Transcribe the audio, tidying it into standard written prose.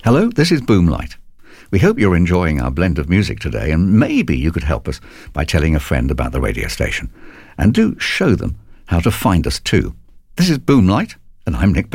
Hello, this is Boomlight. We hope you're enjoying our blend of music today, and maybe you could help us by telling a friend about the radio station. And do show them how to find us too. This is Boomlight, and I'm Nick Baker.